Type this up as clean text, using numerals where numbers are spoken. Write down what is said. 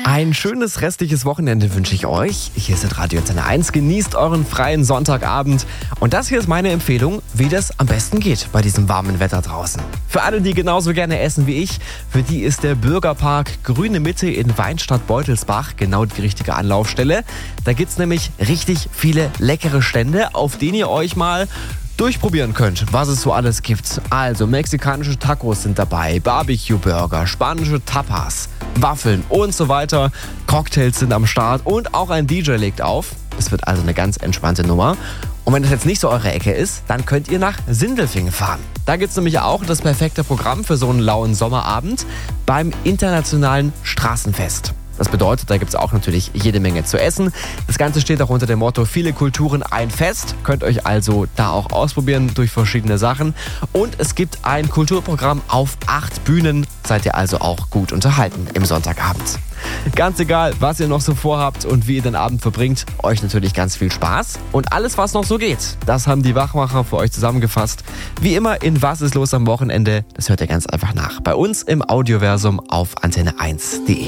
Ein schönes restliches Wochenende wünsche ich euch. Hier ist Radio Antenne 1. Genießt euren freien Sonntagabend. Und das hier ist meine Empfehlung, wie das am besten geht bei diesem warmen Wetter draußen. Für alle, die genauso gerne essen wie ich, für die ist der Bürgerpark Grüne Mitte in Weinstadt-Beutelsbach genau die richtige Anlaufstelle. Da gibt's nämlich richtig viele leckere Stände, auf denen ihr euch mal durchprobieren könnt, was es so alles gibt. Also mexikanische Tacos sind dabei, Barbecue-Burger, spanische Tapas, Waffeln und so weiter. Cocktails sind am Start und auch ein DJ legt auf. Es wird also eine ganz entspannte Nummer. Und wenn das jetzt nicht so eure Ecke ist, dann könnt ihr nach Sindelfingen fahren. Da gibt es nämlich auch das perfekte Programm für so einen lauen Sommerabend beim Internationalen Straßenfest. Das bedeutet, da gibt es auch natürlich jede Menge zu essen. Das Ganze steht auch unter dem Motto viele Kulturen, ein Fest. Könnt euch also da auch ausprobieren durch verschiedene Sachen. Und es gibt ein Kulturprogramm auf 8 Bühnen. Seid ihr also auch gut unterhalten im Sonntagabend. Ganz egal, was ihr noch so vorhabt und wie ihr den Abend verbringt, euch natürlich ganz viel Spaß. Und alles, was noch so geht, das haben die Wachmacher für euch zusammengefasst. Wie immer in Was ist los am Wochenende, das hört ihr ganz einfach nach. Bei uns im Audioversum auf antenne1.de.